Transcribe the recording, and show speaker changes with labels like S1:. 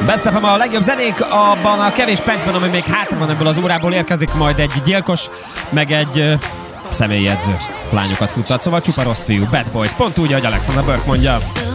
S1: Best FM a legjobb zenék, abban a kevés percben, ami még hátra van ebből az órából, érkezik majd egy gyilkos, meg egy személyi edző. Lányokat futtat, szóval csupa rossz fiú, bad boys, pont úgy, ahogy Alexander Burke mondja.